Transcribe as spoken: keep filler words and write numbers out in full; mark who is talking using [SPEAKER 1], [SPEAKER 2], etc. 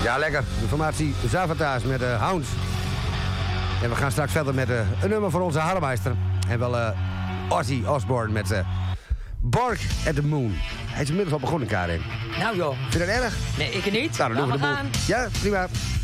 [SPEAKER 1] Ja, lekker. De formatie Savatage met uh, Hounds. En we gaan straks verder met uh, een nummer van onze Harmeister. En wel uh, Ozzy Osbourne met uh, Bark at the Moon. Hij is inmiddels al begonnen, Karin.
[SPEAKER 2] Nou joh.
[SPEAKER 1] Vind je dat erg?
[SPEAKER 2] Nee, ik niet.
[SPEAKER 1] Nou, dan doen we de
[SPEAKER 2] gaan.
[SPEAKER 1] boel. Ja, prima.